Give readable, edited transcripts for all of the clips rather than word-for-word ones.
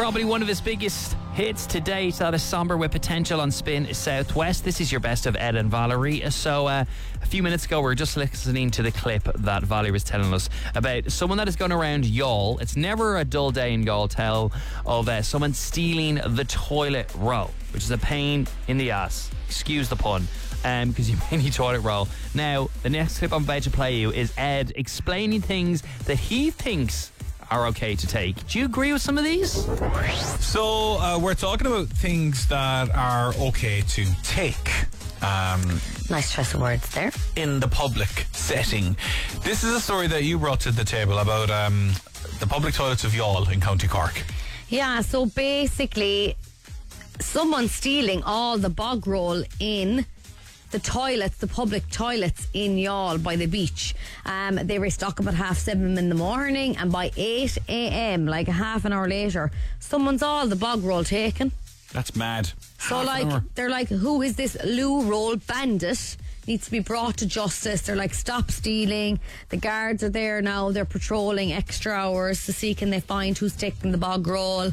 Probably one of his biggest hits to date, that is Somber with Potential on Spin Southwest. This is your best of Ed and Valerie. So a few minutes ago we were just listening to the clip that Valerie was telling us about someone that is going around Youghal. It's never a dull day in Youghal tell of someone stealing the toilet roll, which is a pain in the ass. Excuse the pun. Because you may need toilet roll. Now, the next clip I'm about to play you is Ed explaining things that he thinks are okay to take. Do you agree with some of these? So, we're talking about things that are okay to take. Nice choice of words there. In the public setting. This is a story that you brought to the table about the public toilets of Youghal in County Cork. Yeah, so basically, someone stealing all the bog roll in the toilets, the public toilets in Youghal by the beach. They restock about 7:30 in the morning, and by 8 a.m, like a half an hour later, someone's all the bog roll taken. That's mad. So they're like, who is this loo roll bandit? Needs to be brought to justice. They're like, stop stealing. The guards are there now. They're patrolling extra hours to see can they find who's taking the bog roll.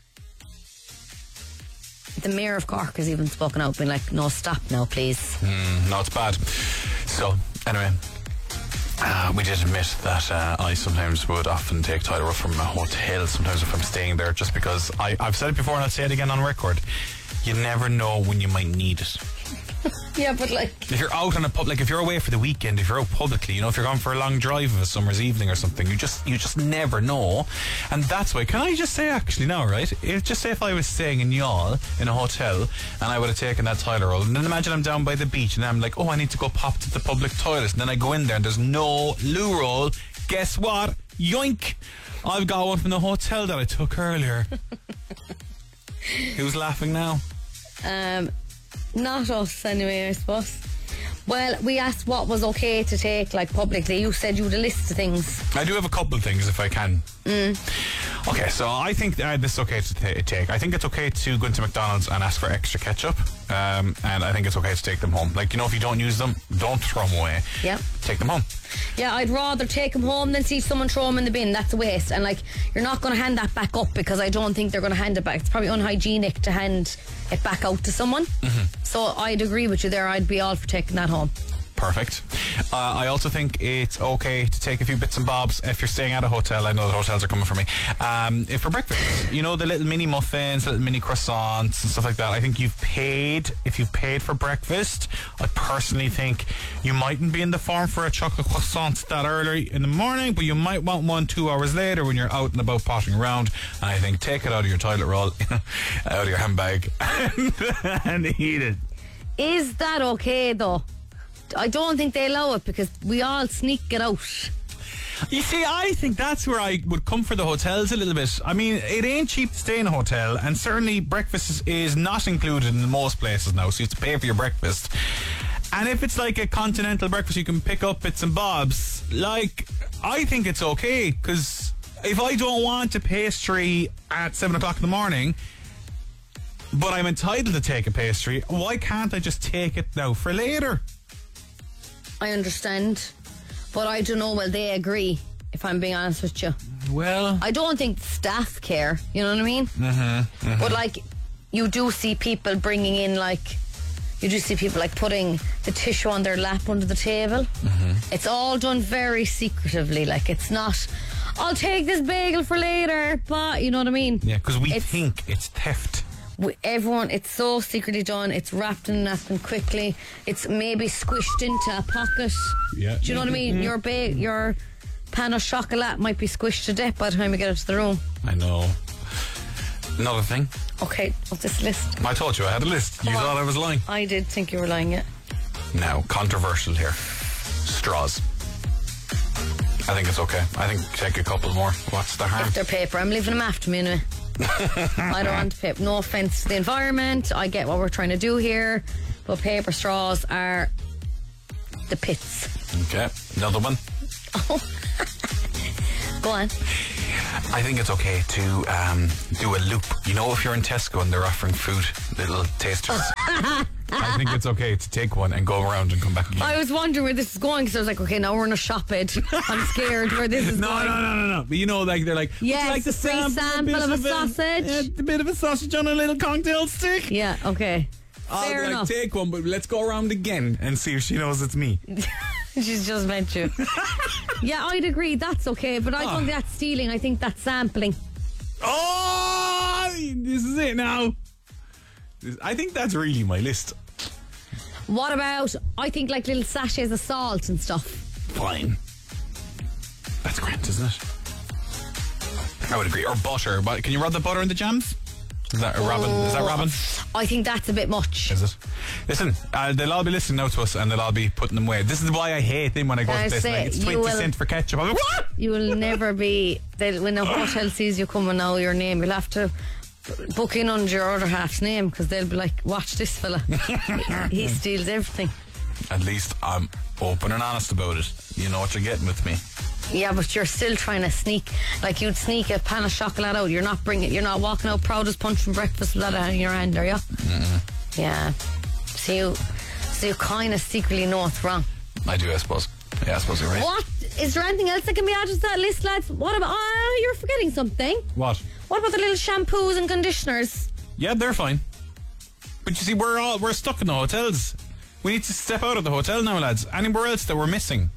The Mayor of Cork has even spoken out, being like, no, stop now, please. No, it's bad. So, anyway, we did admit that I sometimes would often take toilet roll from a hotel, sometimes if I'm staying there, just because I've said it before and I'll say it again on record. You never know when you might need it. Yeah, but like, if you're out on a like if you're away for the weekend, if you're out publicly, you know, if you're going for a long drive of a summer's evening or something, you just never know. And that's why, can I just say actually now, right? Just say if I was staying in Youghal in a hotel and I would have taken that toilet roll, and then imagine I'm down by the beach and I'm like, oh, I need to go pop to the public toilet, and then I go in there and there's no loo roll. Guess what? Yoink! I've got one from the hotel that I took earlier. Who's laughing now? Not us anyway, I suppose. Well, we asked what was okay to take, like, publicly. You said you had a list of things. I do have a couple of things if I can. Okay, so I think this is okay to take. I think it's okay to go into McDonald's and ask for extra ketchup, and I think it's okay to take them home. Like, you know, if you don't use them, don't throw them away. Yep. Take them home. Yeah, I'd rather take them home than see someone throw them in the bin. That's a waste. And like, you're not going to hand that back up, because I don't think they're going to hand it back. It's probably unhygienic to hand it back out to someone. So I'd agree with you there. I'd be all for taking that home. Perfect. I also think it's okay to take a few bits and bobs if you're staying at a hotel. I know the hotels are coming for me. If for breakfast, you know, the little mini muffins, little mini croissants and stuff like that. I think if you've paid for breakfast, I personally think you mightn't be in the form for a chocolate croissant that early in the morning, but you might want one 2 hours later when you're out and about potting around. And I think take it out of your toilet roll, out of your handbag, and eat it. Is that okay though? I don't think they allow it, because we all sneak it out. You see, I think that's where I would come for the hotels a little bit. I mean, it ain't cheap to stay in a hotel, and certainly breakfast is not included in most places now, so you have to pay for your breakfast. And if it's like a continental breakfast, you can pick up bits and bobs. Like, I think it's okay, because if I don't want a pastry at 7 o'clock in the morning, but I'm entitled to take a pastry, why can't I just take it now for later? I understand, but I don't know, will they agree, if I'm being honest with you? Well, I don't think staff care, you know what I mean? But like, you do see people bringing in, like, you do see people like putting the tissue on their lap under the table. It's all done very secretively. Like, it's not, I'll take this bagel for later, but you know what I mean? Yeah, because we think it's theft. Everyone, it's so secretly done. It's wrapped in a napkin quickly. It's maybe squished into a pocket. Yeah. Do you know what I mean? Your pan of chocolate might be squished to death by the time you get it to the room. I know. Another thing. Okay, what's this list? I told you I had a list. You thought I was lying. I did think you were lying, yeah. Now, controversial here. Straws. I think it's okay. I think take a couple more. What's the harm? If they're paper, I'm leaving them after me anyway. I don't want paper. No offence to the environment. I get what we're trying to do here, but paper straws are the pits. Okay, another one. Go on. I think it's okay to do a loop. You know, if you're in Tesco and they're offering food, little tasters. I think it's okay to take one and go around and come back again. I was wondering where this is going because I was like, okay, now we're in a shop it. I'm scared where this is going. No. But you know, like they're like, Yes, would you like the free sample of a sausage. A bit of a sausage on a little cocktail stick. Yeah, okay. I'll Fair be like, enough. take one, but let's go around again and see if she knows it's me. She's just meant to. Yeah, I'd agree. That's okay, but I don't think that's stealing. I think that's sampling. Oh, this is it now. I think that's really my list. What about, I think like little sachets of salt and stuff. Fine. That's grand, isn't it? I would agree. Or butter. But can you rub the butter in the jams? Is that a Robin? Is that Robin? I think that's a bit much. Is it? Listen, they'll all be listening now to us and they'll all be putting them away. This is why I hate them when I go to this. Like, it's 20 cents for ketchup. I'm like, what? You will never be, when a hotel sees you coming now, your name, you'll have to book in under your other half's name because they'll be like, watch this fella. He steals everything. At least I'm open and honest about it. You know what you're getting with me. Yeah, but you're still trying to sneak, like you'd sneak a pan of chocolate out. You're not walking out proud as punch from breakfast with that in your hand, are you? Mm-hmm. Yeah. So you kind of secretly know it's wrong. I do, I suppose. Yeah, I suppose you're right. What? Is there anything else that can be added to that list, lads? What about, you're forgetting something. What? What about the little shampoos and conditioners? Yeah, they're fine. But you see, we're stuck in the hotels. We need to step out of the hotel now, lads. Anywhere else that we're missing,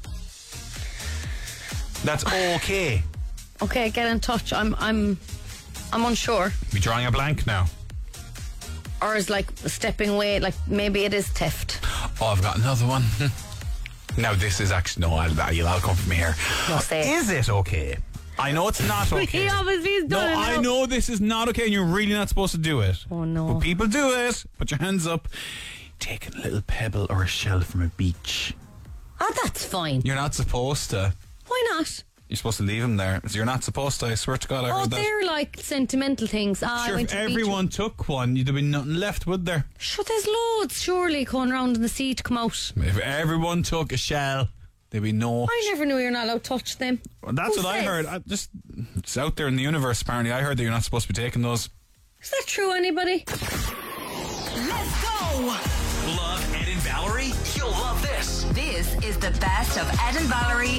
that's okay. Okay, get in touch. I'm unsure. We're drawing a blank now. Or is like stepping away, like maybe it is theft. Oh, I've got another one. Now this is actually I'll come from here. No, say it. Is it okay? I know it's not okay. He obviously has done it. I know this is not okay, and you're really not supposed to do it. Oh no! But people do it. Put your hands up. Taking a little pebble or a shell from a beach. Oh, that's fine. You're not supposed to. Why not? You're supposed to leave them there. You're not supposed to. I swear to God, I heard that. They're like sentimental things. Sure, I went if to the everyone took one, there'd be nothing left, would there? Sure, there's loads surely going around in the sea to come out. If everyone took a shell, there'd be no. I never knew you're not allowed to touch them. Well, that's Who what I says? heard. It's out there in the universe. Apparently, I heard that you're not supposed to be taking those. Is that true, anybody? Let's go! Love Ed and Valerie? You'll love this. This is the best of Ed and Valerie